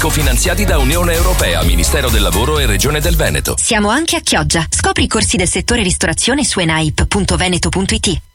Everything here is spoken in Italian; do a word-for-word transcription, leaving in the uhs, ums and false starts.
Cofinanziati da Unione Europea, Ministero del Lavoro e Regione del Veneto. Siamo anche a Chioggia. Scopri i corsi del settore ristorazione su enaip punto veneto punto it.